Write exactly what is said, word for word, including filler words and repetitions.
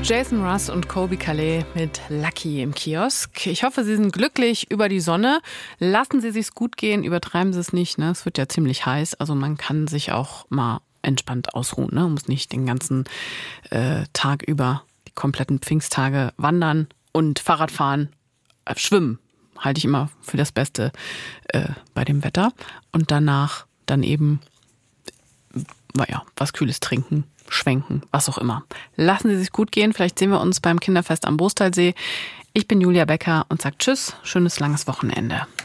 Jason Mraz und Colbie Caillat mit Lucky im Kiosk. Ich hoffe, Sie sind glücklich über die Sonne. Lassen Sie sich's gut gehen, übertreiben Sie es nicht. Ne? Es wird ja ziemlich heiß, also man kann sich auch mal entspannt ausruhen. Ne? Man muss nicht den ganzen äh, Tag über, die kompletten Pfingsttage wandern und Fahrrad fahren, äh, schwimmen. Halte ich immer für das Beste äh, bei dem Wetter. Und danach dann eben, naja, was Kühles trinken, schwenken, was auch immer. Lassen Sie es sich gut gehen. Vielleicht sehen wir uns beim Kinderfest am Boostalsee. Ich bin Julia Becker und sage Tschüss, schönes langes Wochenende.